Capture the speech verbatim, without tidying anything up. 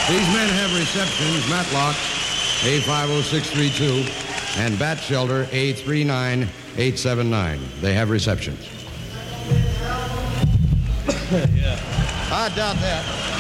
These men have receptions, Matlock, A five oh six three two, and Bat Shelter, A three nine eight seven nine. They have receptions. Yeah. I doubt that.